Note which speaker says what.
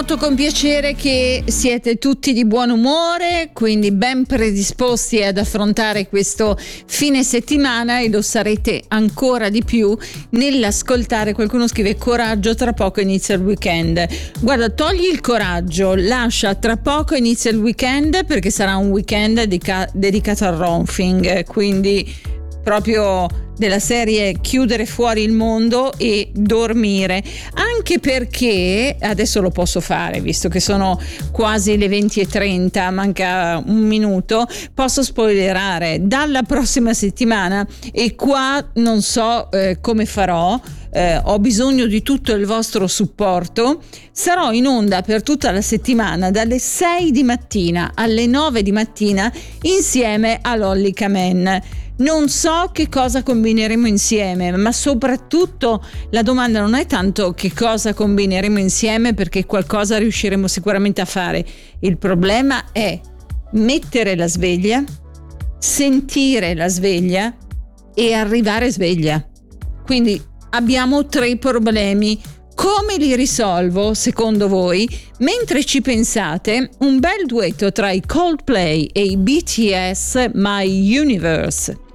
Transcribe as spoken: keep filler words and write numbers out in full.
Speaker 1: Noto con piacere che siete tutti di buon umore, quindi ben predisposti ad affrontare questo fine settimana, e lo sarete ancora di più nell'ascoltare. Qualcuno scrive: coraggio, tra poco inizia il weekend. Guarda, togli il coraggio, lascia tra poco inizia il weekend, perché sarà un weekend dedica- dedicato al ronfing, quindi proprio della serie chiudere fuori il mondo e dormire, anche perché adesso lo posso fare visto che sono quasi le venti e trenta, manca un minuto, posso spoilerare dalla prossima settimana, e qua non so eh, come farò. Eh, ho bisogno di tutto il vostro supporto. Sarò in onda per tutta la settimana dalle sei di mattina alle nove di mattina insieme a Lolly Kamen. Non so che cosa combineremo insieme, ma soprattutto la domanda non è tanto che cosa combineremo insieme, perché qualcosa riusciremo sicuramente a fare. Il problema è mettere la sveglia, sentire la sveglia e arrivare sveglia. Quindi abbiamo tre problemi. Come li risolvo secondo voi? Mentre ci pensate, un bel duetto tra i Coldplay e i B T S, My Universe.